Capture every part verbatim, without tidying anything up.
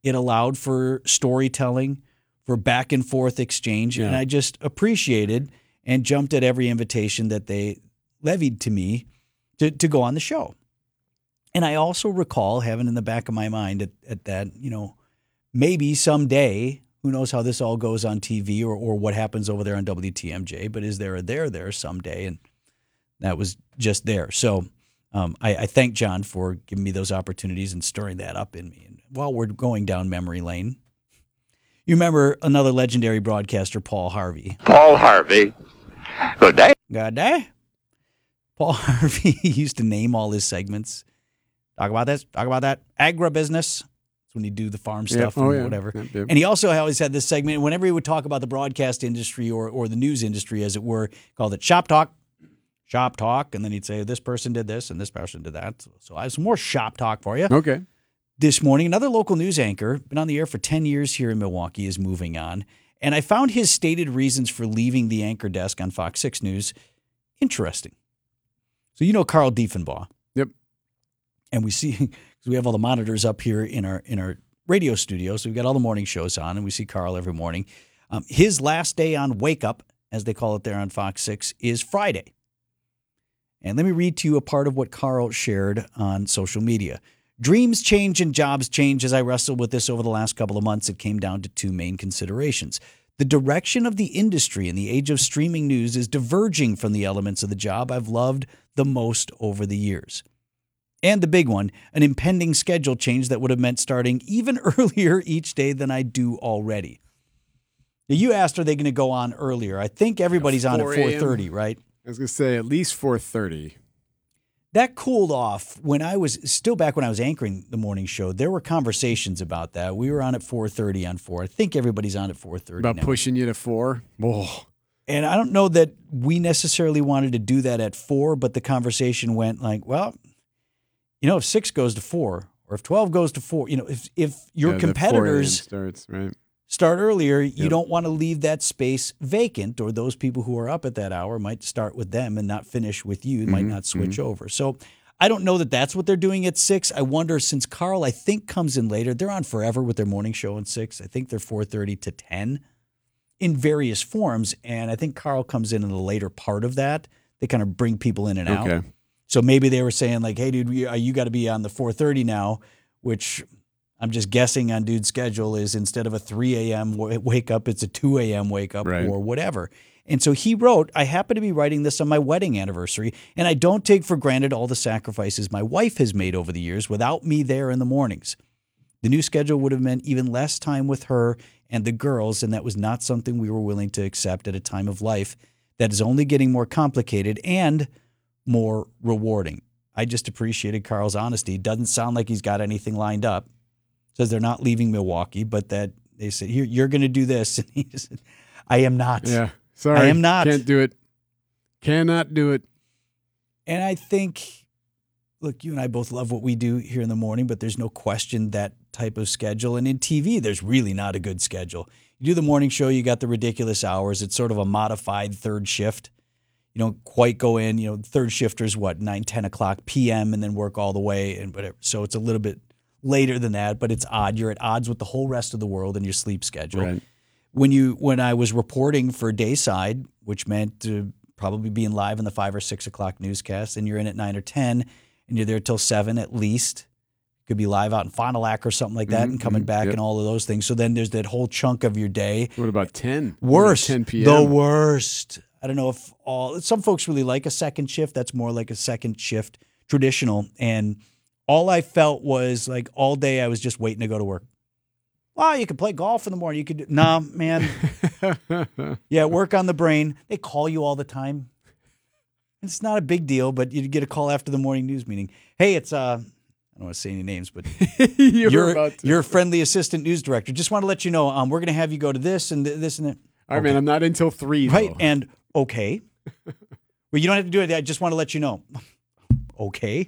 It allowed for storytelling, for back and forth exchange, Yeah. and I just appreciated and jumped at every invitation that they levied to me to, to go on the show. And I also recall having in the back of my mind at, at that, you know, maybe someday, who knows how this all goes on T V or, or what happens over there on W T M J, but is there a there there someday? And that was just there. So um, I, I thank John for giving me those opportunities and stirring that up in me. And while we're going down memory lane, you remember another legendary broadcaster, Paul Harvey. Paul Harvey. Good day. Good day. Paul Harvey used to name all his segments. Talk about this, talk about that. Agribusiness. That's when you do the farm stuff yeah. oh, and yeah. whatever. Yep, yep. And he also always had this segment, whenever he would talk about the broadcast industry or, or the news industry, as it were, called it Shop Talk. Shop Talk. And then he'd say, this person did this and this person did that. So, so I have some more shop talk for you. Okay. This morning, another local news anchor, been on the air for ten years here in Milwaukee, is moving on. And I found his stated reasons for leaving the anchor desk on Fox six News interesting. So you know Carl Diefenbaugh. Yep. And we see, because we have all the monitors up here in our in our radio studio, so we've got all the morning shows on, and we see Carl every morning. Um, his last day on Wake Up, as they call it there on Fox six, is Friday. And let me read to you a part of what Carl shared on social media. Dreams change and jobs change. As I wrestled with this over the last couple of months, it came down to two main considerations. The direction of the industry in the age of streaming news is diverging from the elements of the job I've loved the most over the years. And the big one, an impending schedule change that would have meant starting even earlier each day than I do already. Now, you asked, are they going to go on earlier? I think everybody's on at four thirty, right? I was going to say at least four thirty. That cooled off when I was still back when I was anchoring the morning show. There were conversations about that. We were on at four thirty on four. I think everybody's on at four thirty About now. pushing you to four? Oh. And I don't know that we necessarily wanted to do that at four, but the conversation went like, well, you know, if six goes to four or if twelve goes to four, you know, if if your Yeah, that competitors four a.m. starts, right? start earlier, you Yep. don't want to leave that space vacant, or those people who are up at that hour might start with them and not finish with you, might Mhm, not switch over. So I don't know that that's what they're doing at six. I wonder, since Carl, I think, comes in later, they're on forever with their morning show at six. I think they're four thirty to ten in various forms. And I think Carl comes in in the later part of that. They kind of bring people in and out. Okay. So maybe they were saying like, hey, dude, we, uh, you got to be on the four thirty now, which I'm just guessing on dude's schedule is instead of a three a.m. wake up, it's a two a.m. wake up Right. or whatever. And so he wrote, I happen to be writing this on my wedding anniversary, and I don't take for granted all the sacrifices my wife has made over the years without me there in the mornings. The new schedule would have meant even less time with her and the girls, and that was not something we were willing to accept at a time of life that is only getting more complicated and more rewarding. I just appreciated Carl's honesty. Doesn't sound like he's got anything lined up. Says they're not leaving Milwaukee, but that they said, Here, you're going to do this. And he said, I am not. Yeah. Sorry. I am not. Can't do it. Cannot do it. And I think, look, you and I both love what we do here in the morning, but there's no question that type of schedule. And in T V, there's really not a good schedule. You do the morning show, you got the ridiculous hours. It's sort of a modified third shift. You don't quite go in, you know, third shifters, what, nine, ten o'clock P M and then work all the way and whatever. So it's a little bit later than that, but it's odd. You're at odds with the whole rest of the world in your sleep schedule. Right. When you when I was reporting for Dayside, which meant to probably being live in the five or six o'clock newscast, and you're in at nine or ten, and you're there till seven at least. Could be live out in Fond du Lac or something like that, Mm-hmm, and coming mm-hmm, back yep. and all of those things. So then there's that whole chunk of your day. What about ten? Worst, ten p.m. the worst. I don't know if all some folks really like a second shift. That's more like a second shift traditional. And all I felt was like all day I was just waiting to go to work. Well, you could play golf in the morning. You could do, nah, man. Yeah, work on the brain. They call you all the time. It's not a big deal, but you get a call after the morning news meeting. Hey, it's uh, I don't want to say any names, but you were you're about to. you're a friendly assistant news director. Just want to let you know, um, we're going to have you go to this and th- this and that. All right, man. I'm not until three. Right, though. and okay. Well, you don't have to do it. I just want to let you know. Okay.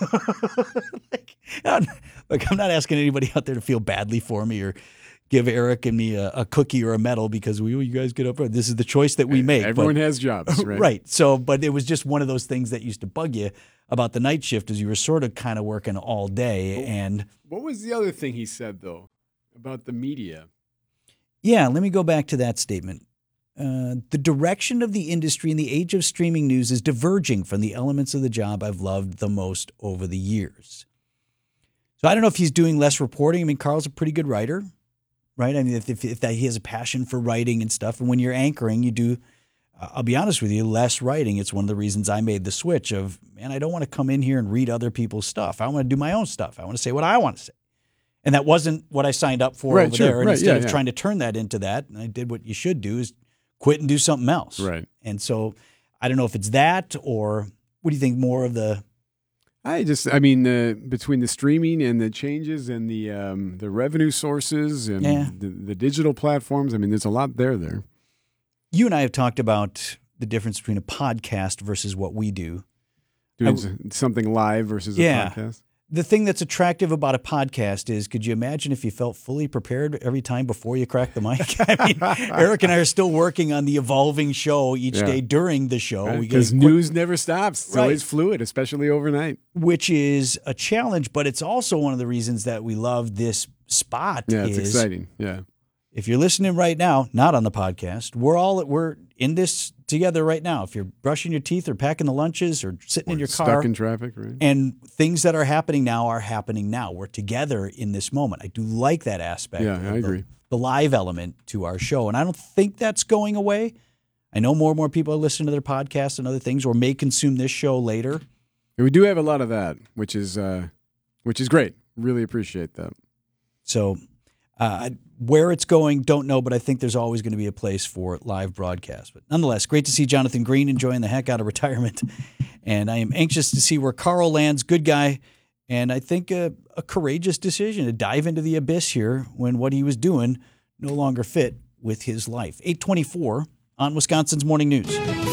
like, I'm, like, I'm not asking anybody out there to feel badly for me or give Eric and me a, a cookie or a medal because we, you guys get up. This is the choice that we make. Everyone but, has jobs, right? Right. So, but it was just one of those things that used to bug you about the night shift is you were sort of kind of working all day. And What was the other thing he said, though? About the media. Yeah, let me go back to that statement. Uh, the direction of the industry in the age of streaming news is diverging from the elements of the job I've loved the most over the years. So I don't know if he's doing less reporting. I mean, Carl's a pretty good writer, right? I mean, if, if, if that, he has a passion for writing and stuff. And when you're anchoring, you do, uh, I'll be honest with you, less writing. It's one of the reasons I made the switch of, man, I don't want to come in here and read other people's stuff. I want to do my own stuff. I want to say what I want to say. And that wasn't what I signed up for right, over sure, there. And right, instead yeah, of yeah. trying to turn that into that, and I did what you should do is quit and do something else. Right. And so I don't know if it's that or what do you think more of the... I just, I mean, uh, between the streaming and the changes and the um, the revenue sources and Yeah. the, the digital platforms, I mean, there's a lot there there. You and I have talked about the difference between a podcast versus what we do. Doing I- s- something live versus Yeah. a podcast. The thing that's attractive about a podcast is, could you imagine if you felt fully prepared every time before you cracked the mic? I mean, Eric and I are still working on the evolving show each Yeah. day during the show. We Because get quick- news never stops. It's Right. always fluid, especially overnight. which is a challenge, but it's also one of the reasons that we love this spot. Yeah, it's is exciting. Yeah. if you're listening right now, not on the podcast, we're all we're in this together right now. If you're brushing your teeth or packing the lunches or sitting in your Stuck car, in traffic, right? and things that are happening now are happening now. We're together in this moment. I do like that aspect. Yeah, of I the- agree. The live element to our show, and I don't think that's going away. I know more and more people are listening to their podcasts and other things, or may consume this show later. And we do have a lot of that, which is uh, which is great. Really appreciate that. So uh, where it's going, don't know, but I think there's always going to be a place for live broadcast. But nonetheless, great to see Jonathan Green enjoying the heck out of retirement. And I am anxious to see where Carl lands. Good guy. And I think a, a courageous decision to dive into the abyss here when what he was doing no longer fit with his life. eight twenty-four on Wisconsin's Morning News.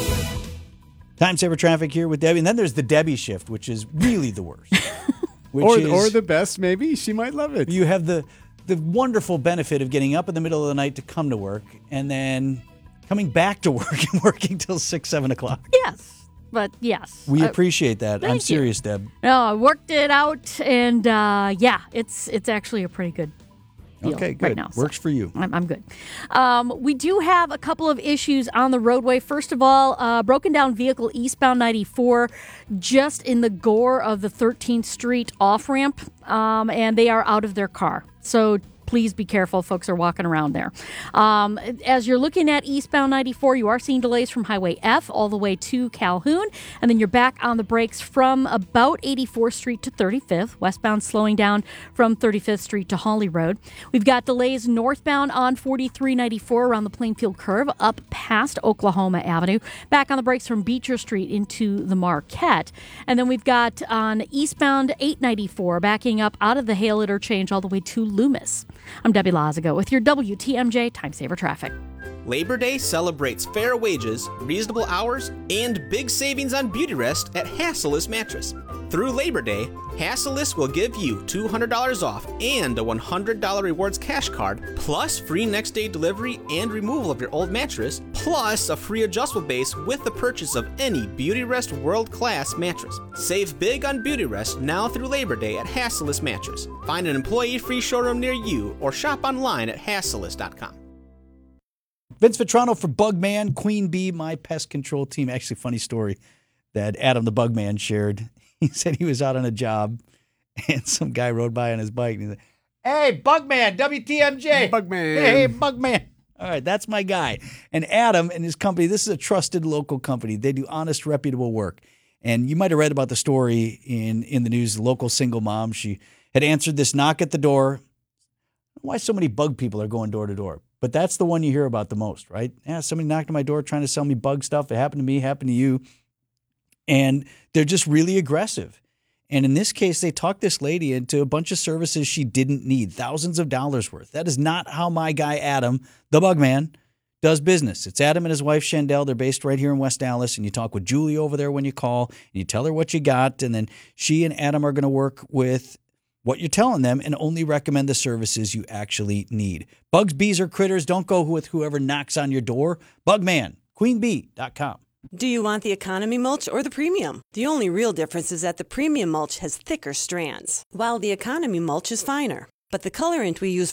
Time saver traffic here with Debbie. And then there's the Debbie shift, which is really the worst. Which Or is, or the best, maybe. She might love it. you have the the wonderful benefit of getting up in the middle of the night to come to work and then coming back to work and working till six, seven o'clock. Yes, but yes. We I- appreciate that. I'm thank you. serious, Deb. No, I worked it out, and uh, yeah, it's it's actually a pretty good deal Okay, good. right now. so Works for you. I'm, I'm good. Um, we do have a couple of issues on the roadway. First of all, uh, broken down vehicle eastbound ninety-four, just in the gore of the thirteenth Street off ramp, um, and they are out of their car. So please be careful. Folks are walking around there. Um, as you're looking at eastbound ninety-four, you are seeing delays from Highway F all the way to Calhoun. And then you're back on the brakes from about eighty-fourth Street to thirty-fifth. Westbound slowing down from thirty-fifth Street to Hawley Road. We've got delays northbound on forty-three ninety-four around the Plainfield Curve up past Oklahoma Avenue. Back on the brakes from Beecher Street into the Marquette. And then we've got on eastbound eight ninety-four backing up out of the Hale interchange all the way to Loomis. I'm Debbie Lazago with your W T M J Time Saver Traffic. Labor Day celebrates fair wages, reasonable hours, and big savings on beauty rest at Hassellus Mattress. Through Labor Day, Hassellus will give you two hundred dollars off and a one hundred dollars rewards cash card, plus free next day delivery and removal of your old mattress, plus a free adjustable base with the purchase of any Beauty Rest world-class mattress. Save big on beauty rest now through Labor Day at Hassellus Mattress. Find an employee-free showroom near you or shop online at hassellus dot com. Vince Vitrano for Bugman, Queen Bee, my pest control team. Actually, funny story that Adam the Bugman shared. He said he was out on a job and some guy rode by on his bike and he said, "Hey, Bugman, W T M J. Bugman. Hey, hey, Bugman." All right, that's my guy. And Adam and his company, this is a trusted local company. They do honest, reputable work. And you might have read about the story in, in the news, the local single mom. She had answered this knock at the door. Why so many bug people are going door to door? But that's the one you hear about the most, right? Yeah, somebody knocked on my door trying to sell me bug stuff. It happened to me, happened to you. And they're just really aggressive. And in this case, they talked this lady into a bunch of services she didn't need, thousands of dollars worth. That is not how my guy Adam, the Bugman, does business. It's Adam and his wife, Shandell. They're based right here in West Allis. And you talk with Julie over there when you call. And you tell her what you got. And then she and Adam are going to work with what you're telling them and only recommend the services you actually need. Bugs, bees, or critters, don't go with whoever knocks on your door. Bugman, queen bee dot com. Do you want the economy mulch or the premium? The only real difference is that the premium mulch has thicker strands, while the economy mulch is finer. But the colorant we use